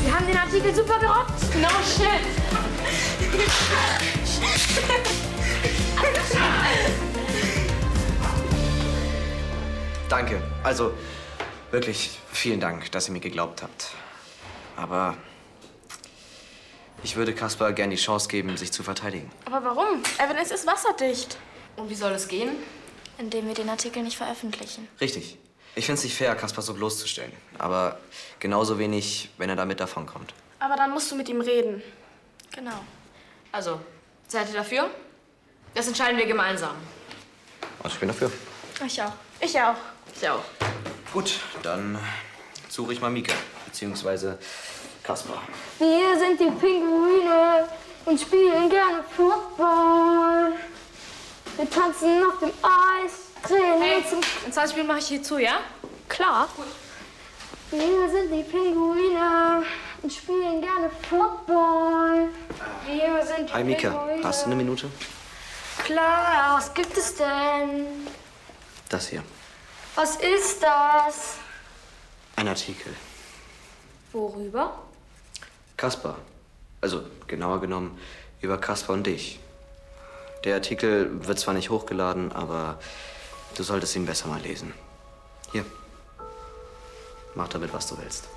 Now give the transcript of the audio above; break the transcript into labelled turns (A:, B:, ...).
A: Wir haben den Artikel super gerockt.
B: No shit.
C: Danke. Also, wirklich vielen Dank, dass ihr mir geglaubt habt. Aber ich würde Kaspar gern die Chance geben, sich zu verteidigen.
A: Aber warum? Evidence ist wasserdicht.
B: Und wie soll es gehen?
A: Indem wir den Artikel nicht veröffentlichen.
C: Richtig. Ich finde es nicht fair, Kaspar so bloßzustellen. Aber genauso wenig, wenn er damit davonkommt.
A: Aber dann musst du mit ihm reden.
B: Genau. Also, seid ihr dafür? Das entscheiden wir gemeinsam.
C: Und ich bin dafür.
A: Ich auch. Ich auch.
B: Ich auch.
C: Gut, dann suche ich mal Mika, beziehungsweise Kaspar.
A: Wir sind die Pinguine und spielen gerne Football. Wir tanzen auf dem Eis, drehen
B: Hey,
A: zum...
B: in 20 Minuten mache ich hier zu, ja?
A: Klar. Gut. Wir sind die Pinguine und spielen gerne Football. Wir sind die
C: Hi Mika,
A: Pinguine.
C: hast du eine Minute?
A: Klar, was gibt es denn?
C: Das hier.
A: Was ist das?
C: Ein Artikel.
A: Worüber?
C: Kaspar. Also genauer genommen über Kaspar und dich. Der Artikel wird zwar nicht hochgeladen, aber du solltest ihn besser mal lesen. Hier. Mach damit, was du willst.